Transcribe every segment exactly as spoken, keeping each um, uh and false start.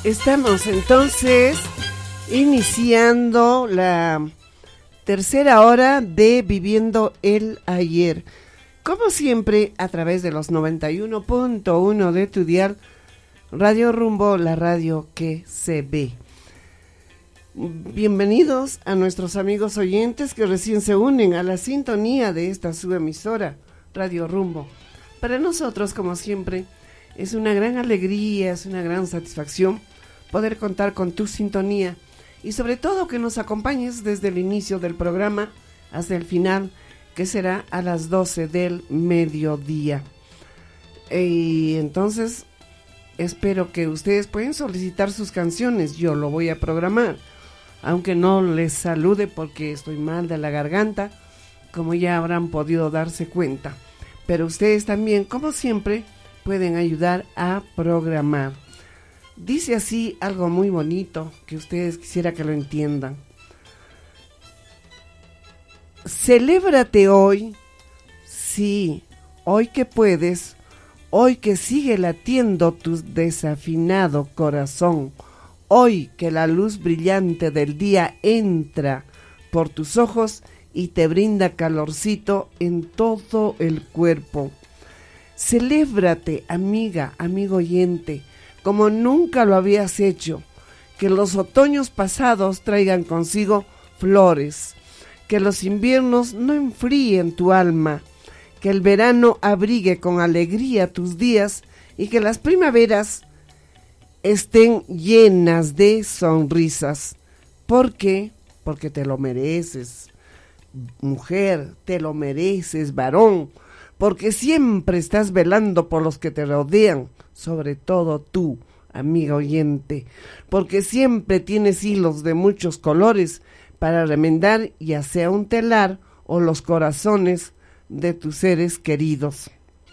Estamos entonces iniciando la tercera hora de Viviendo el Ayer. Como siempre, a través de los noventa y uno punto uno de tu dial, Radio Rumbo, la radio que se ve. Bienvenidos a nuestros amigos oyentes que recién se unen a la sintonía de esta subemisora, Radio Rumbo. Para nosotros, como siempre, es una gran alegría, es una gran satisfacción poder contar con tu sintonía y sobre todo que nos acompañes desde el inicio del programa hasta el final, que será a las doce del mediodía. Y entonces espero que ustedes pueden solicitar sus canciones, yo lo voy a programar, aunque no les salude porque estoy mal de la garganta, como ya habrán podido darse cuenta. Pero ustedes también, como siempre, pueden ayudar a programar. Dice así algo muy bonito que ustedes quisiera que lo entiendan. Celébrate hoy, sí, hoy que puedes, hoy que sigue latiendo tu desafinado corazón, hoy que la luz brillante del día entra por tus ojos y te brinda calorcito en todo el cuerpo. Celébrate, amiga, amigo oyente, como nunca lo habías hecho, que los otoños pasados traigan consigo flores, que los inviernos no enfríen tu alma, que el verano abrigue con alegría tus días y que las primaveras estén llenas de sonrisas. ¿Por qué? Porque te lo mereces, mujer, te lo mereces, varón, porque siempre estás velando por los que te rodean, sobre todo tú, amiga oyente, porque siempre tienes hilos de muchos colores para remendar ya sea un telar o los corazones de tus seres queridos.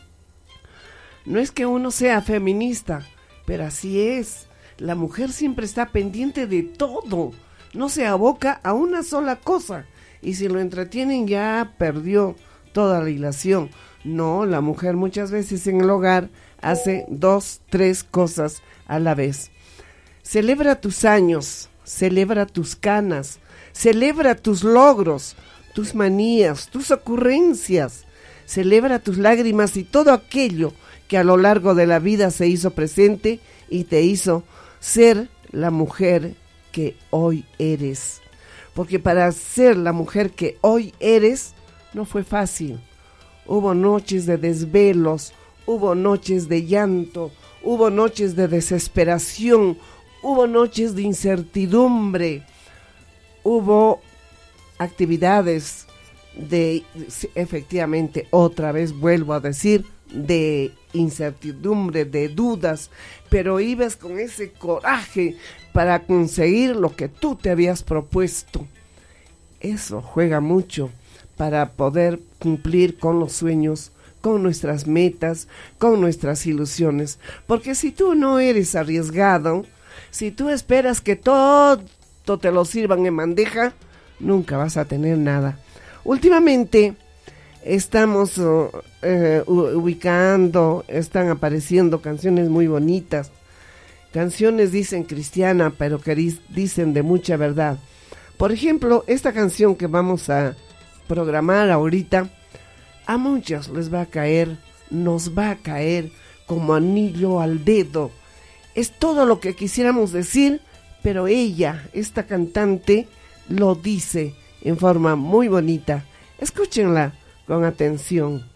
No es que uno sea feminista, pero así es, la mujer siempre está pendiente de todo, no se aboca a una sola cosa, y si lo entretienen ya perdió toda la ilación. No, la mujer muchas veces en el hogar hace dos, tres cosas a la vez. Celebra tus años, celebra tus canas, celebra tus logros, tus manías, tus ocurrencias, celebra tus lágrimas y todo aquello que a lo largo de la vida se hizo presente y te hizo ser la mujer que hoy eres. Porque para ser la mujer que hoy eres no fue fácil. Hubo noches de desvelos, hubo noches de llanto, hubo noches de desesperación, hubo noches de incertidumbre, hubo actividades de, efectivamente, otra vez vuelvo a decir, de incertidumbre, de dudas, pero ibas con ese coraje para conseguir lo que tú te habías propuesto. Eso juega mucho para poder cumplir con los sueños, con nuestras metas, con nuestras ilusiones. Porque si tú no eres arriesgado, si tú esperas que todo te lo sirvan en bandeja, nunca vas a tener nada. Últimamente estamos uh, uh, ubicando, están apareciendo canciones muy bonitas. Canciones dicen cristiana, pero que dicen de mucha verdad. Por ejemplo, esta canción que vamos a programar ahorita, a muchos les va a caer, nos va a caer como anillo al dedo. Es todo lo que quisiéramos decir, pero ella, esta cantante, lo dice en forma muy bonita. Escúchenla con atención.